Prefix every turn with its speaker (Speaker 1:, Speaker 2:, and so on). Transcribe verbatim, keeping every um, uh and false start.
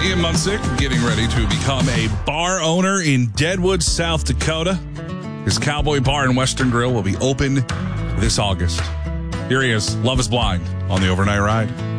Speaker 1: Ian Munsick getting ready to become a bar owner in Deadwood, South Dakota. His Cowboy Bar and Western Grill will be open this August. Here he is, Love is Blind on the Overnight Ride.